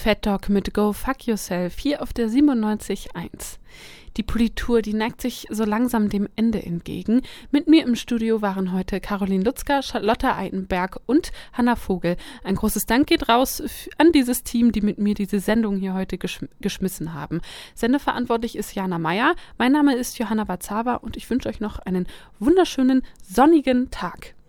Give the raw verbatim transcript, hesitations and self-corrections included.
Fat Dog mit Go Fuck Yourself hier auf der siebenundneunzig Komma eins. Die Politur, die neigt sich so langsam dem Ende entgegen. Mit mir im Studio waren heute Caroline Lutzka, Charlotte Eitenberg und Hanna Vogel. Ein großes Dank geht raus an dieses Team, die mit mir diese Sendung hier heute geschm- geschmissen haben. Sendeverantwortlich ist Jana Meyer. Mein Name ist Johanna Wazawa und ich wünsche euch noch einen wunderschönen sonnigen Tag.